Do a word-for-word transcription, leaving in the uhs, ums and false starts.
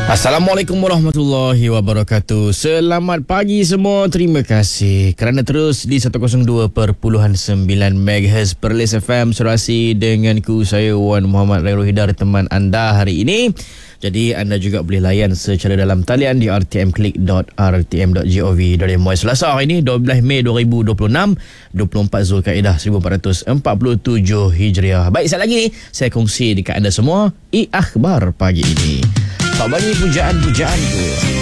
Assalamualaikum warahmatullahi wabarakatuh. Selamat pagi semua. Terima kasih kerana terus di seratus dua perpuluhan sembilan megahertz Perlis F M Serasi denganku, saya Wan Muhammad Khairul Hidar, teman anda hari ini. Jadi anda juga boleh layan secara dalam talian di r t m click dot r t m dot gov dot my. Selasa hari ini dua belas Mei dua ribu dua puluh enam, dua puluh empat Zulkaidah seribu empat ratus empat puluh tujuh Hijriah. Baik, sekali lagi saya kongsi dekat anda semua i akhbar pagi ini. Tak bagi pujaan-pujaanku.